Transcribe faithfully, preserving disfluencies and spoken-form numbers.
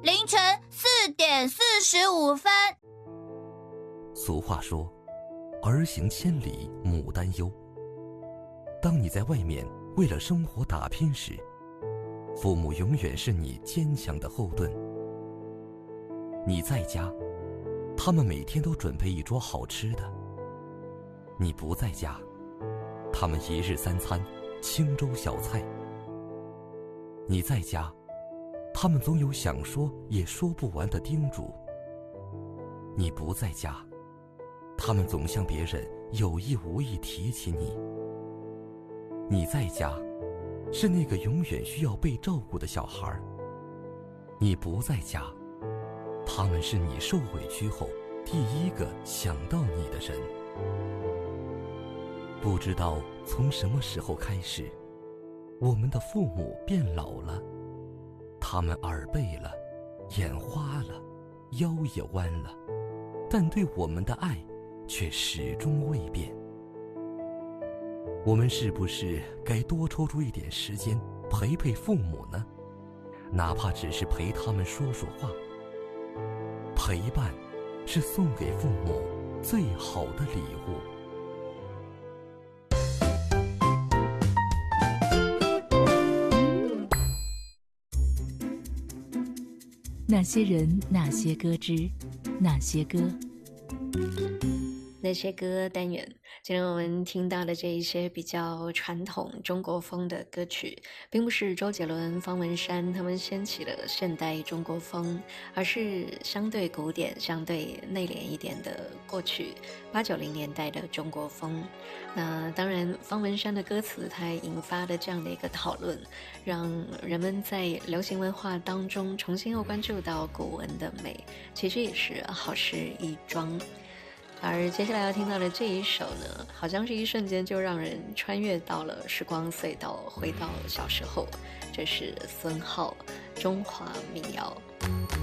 凌晨四点四十五分。 俗话说，儿行千里母担忧。当你在外面为了生活打拼时，父母永远是你坚强的后盾。你在家，他们每天都准备一桌好吃的；你不在家，他们一日三餐清粥小菜。你在家，他们总有想说也说不完的叮嘱；你不在家，他们总向别人有意无意提起你。你在家，是那个永远需要被照顾的小孩；你不在家，他们是你受委屈后第一个想到你的人。不知道从什么时候开始，我们的父母变老了，他们耳背了，眼花了，腰也弯了，但对我们的爱却始终未变。我们是不是该多抽出一点时间陪陪父母呢？哪怕只是陪他们说说话。陪伴是送给父母最好的礼物。 那些人，那些歌之那些歌。 那些歌单元，今天我们听到的这一些比较传统中国风的歌曲，并不是周杰伦、方文山他们掀起了现代中国风，而是相对古典、相对内敛一点的过去八九零年代的中国风。那当然，方文山的歌词它引发的这样的一个讨论，让人们在流行文化当中重新又关注到古文的美，其实也是好事一桩。而接下来要听到的这一首呢，好像是一瞬间就让人穿越到了时光隧道，回到小时候。这是孙浩《中华民谣》。